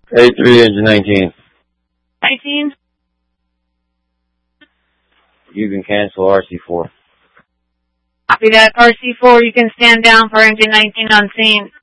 A3, engine 19. 19? You can cancel RC4. Copy that. RC4, you can stand down for engine 19 on scene.